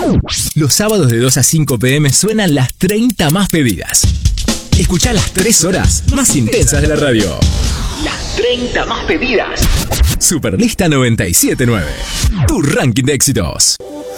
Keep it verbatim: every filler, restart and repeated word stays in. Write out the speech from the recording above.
Los sábados de dos a cinco pm suenan las treinta más pedidas. Escuchá las tres horas más intensas de la radio. Las treinta más pedidas. Superlista noventa y siete punto nueve. Tu ranking de éxitos.